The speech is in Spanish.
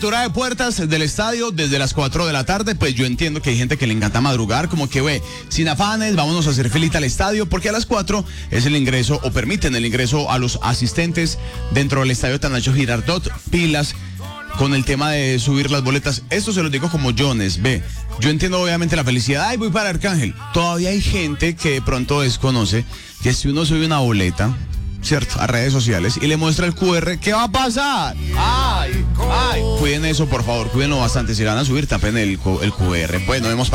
Apertura de puertas del estadio desde las 4 de la tarde, pues yo entiendo que hay gente que le encanta madrugar, como que, sin afanes, vámonos a hacer filita al estadio, porque a las 4 es el ingreso, o permiten el ingreso a los asistentes dentro del estadio Atanasio Girardot, pilas con el tema de subir las boletas. Esto se lo digo como Jones, yo entiendo obviamente la felicidad, ay, voy para Arcángel. Todavía hay gente que de pronto desconoce que si uno sube una boleta, ¿cierto?, a redes sociales y le muestra el QR, ¿qué va a pasar? Ay, cuiden eso, por favor, cuídenlo bastante. Si van a subir, tapen el QR. Pues nos vemos.